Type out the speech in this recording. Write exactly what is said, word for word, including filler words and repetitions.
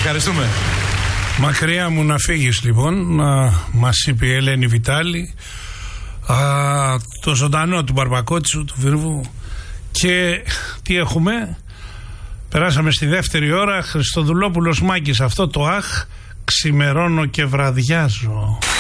Ευχαριστούμε. Μακριά μου να φύγεις λοιπόν, να μας είπε η Ελένη Βιτάλη, α, το ζωντανό του Μπαρμπακότσου, του Βυρβού. Και τι έχουμε? Περάσαμε στη δεύτερη ώρα. Χριστοδουλόπουλος Μάκης, αυτό το αχ, ξημερώνω και βραδιάζω.